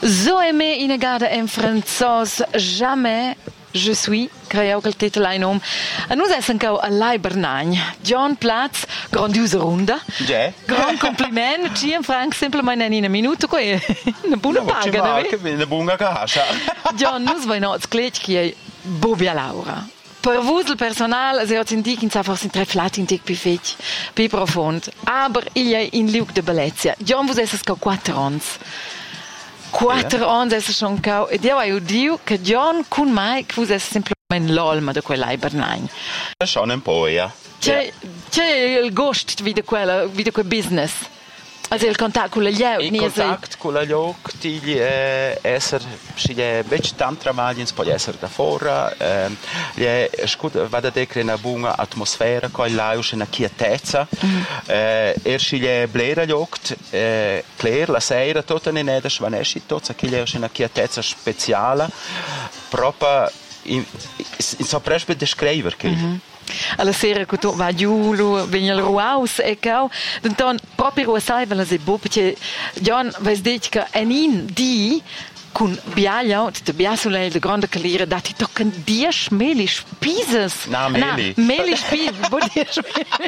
Zo aimé inegada en francos jamais je suis, creo che il titolo è nome. A noi è anche a Lai Bernagn. John Platz, grandiosa ronda. Già. Gran complimento. Ci in Frank semplicemente in un minuto, qui è una buona paga. Una buona casa. John, noi vogliamo scletch che è Bobia Laura. Per voi il personale, se ho sentito che forse tre flati in più feci, più profondo. Aber il è in Luc de Bellezia. John, voi siete 4 anni. 4 anni è schon cau. E io ho detto che John con me, che voi siete semplicemente l'olma di quella Bernagn. Schon un po', ja. C'è il gusto di quel business. Also il contatto con gli altri. Il contatto con gli altri essere tanto travaglio, può essere da fuori, vado a dire una buona atmosfera, con una quietezza, sceglie blera gli occhi, Claire la sera, tutta in eda svanesci, tutta che è una quietezza speciale, proprio in sopra descrivere che. Alla sera che tu vai giù, vieni al ruaus e cau, dann proprio sai vela se bo, perché John vai dire che è in di con biaglio, ti biasulei de grande calire dati toccano 10 meli spises. Meli spises, bo 10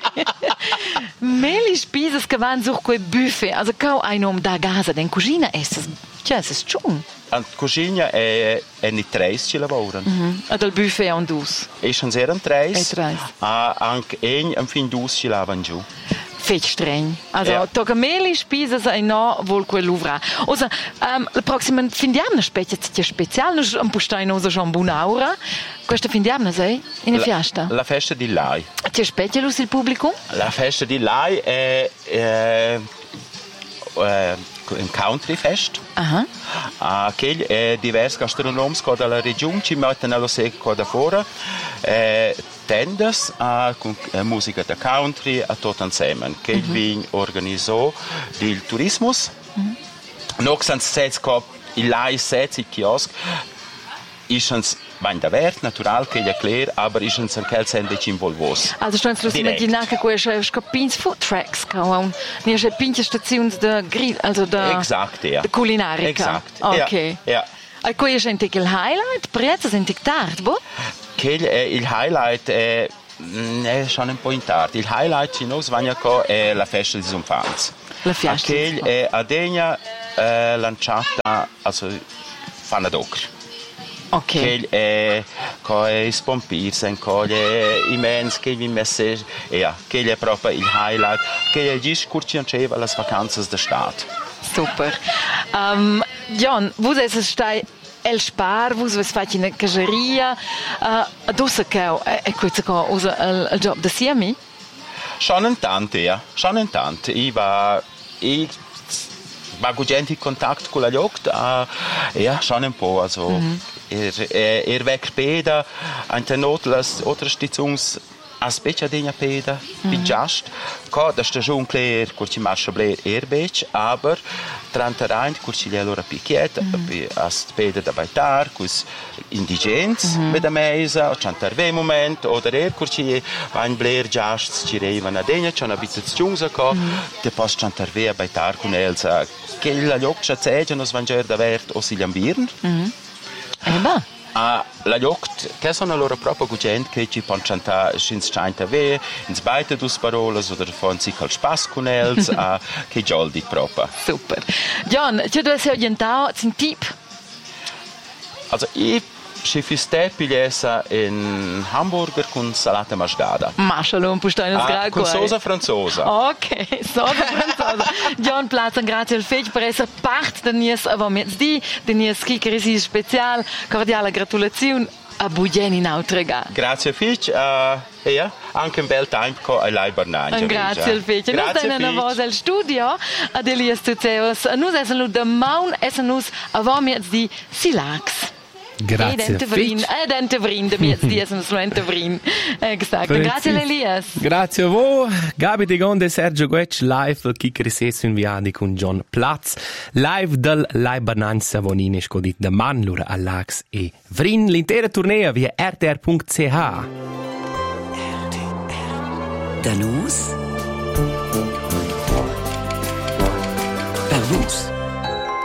meli spises che vanno su quel buffet. Also cau ein da casa, den cucina es ist schon. La cucina è in 3 ci lavorano. E il buffet è un 2. E sono in 3. Anche in fin 2 ci lavano giù. Fetch streng. Also, tocca meli spises e no vol quell'uvra. Osa, la prossima fin d'anno specie speciale, un po' stai in schon buon'aura. Questa fin d'anno sei? In una festa? La festa di Lai. C'è speciale il pubblico? La festa di Lai è un country fest. Che è diverso gastronomico dalla regione, ci mettono allo secco da fuori, tendes con musica da country a tutto insieme, che viene organizzato il turismo. Noch sind es il Lai set, il kiosk, ist Bain da Wert, natural, che è chiaro, aber ist uns anche sendici involvos. Also, sto in immaginare che queste scopins food tracks, ne c'è pinche stazioni da grill, also da Exact, ja. Da culinarica. Exact. Ok. Ja. E qui è il highlight, prezzo è tard, bo? Che il highlight è schon un po' in tardi. Il highlight ci noi è la festa di Zumfanz. La festa. Che è a Degna lanciata, also fanno d'occhio. Ok. Che è con i spompirs, con gli immens, che vi messe, che è proprio il highlight, che è già curcianceva le vacanze d'estate. Super. John, voi stai el spar, voi fate in caseria, dosa che è questo che usa il job da siemi? Schon in tanti, ja. Schon in tanti. Va con gente in contatto con la Jagd, ja, schon un po', also weg Peda, anche notlas, altre Stitzungs aspetta degna Peda, bijast, ko da stagione clear, curci marcia bler erbech, aber tranterant curci le allora picchiet, as Peda da baitar, cus indigens mit der Meisa, chantarve moment, oder curci ein bler just ci revana degna, c'è una bizziunza ko, te pos chantarve a baitar con Elsa, che la Joccia cege nos vanger da vert o si lambiren. Eba. La Jagd, che sono loro proprio gente che ci possono cantare ins Chaintave, ins Beite dus Parolas oder fanno sich al Spaß con els, che gioldi proprio. Super. John, tu dove sei orientato? C'è un tip? Also, ci fiste pigliesa in hamburger con salata mascata. Mascialo, un pustino sgracco. Con sosa franzosa. Ok, sosa franzosa. John Platz, grazie al fece per essere parte del nies avamezdi, del nies kikerisi special. Cordiale gratulazione a Bugeni in Autrega. Grazie Fitch, anche un bel tempo a Lai Bernagn. Grazie al Fitch. Noi stiamo una volta al studio ad Elias Tuzeus. Noi siamo da Maun, siamo avamezdi Silax. Grazie. Vrin, da mir jetzt uns Vrin. Gesagt. Grazie Elias. Grazie a voi. Gabi De Gonde e Sergio Guec live al Kikri Sessu inviati con John Platz. Live dal Lai Bernagn Savonini scodit da Manlur all'Ax e Vrin. L'intera tournea via rtr.ch. Danus. Per vos.